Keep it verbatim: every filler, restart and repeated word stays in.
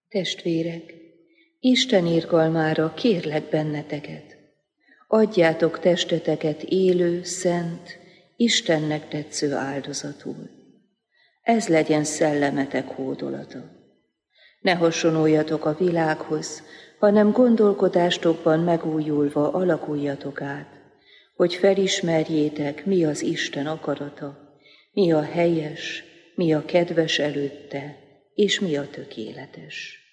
Testvérek, Isten irgalmára kérlek benneteket, adjátok testeteket élő, szent, Istennek tetsző áldozatul. Ez legyen szellemetek hódolata. Ne hasonoljatok a világhoz, hanem gondolkodástokban megújulva alakuljatok át, hogy felismerjétek, mi az Isten akarata, mi a helyes, mi a kedves előtte, és mi a tökéletes.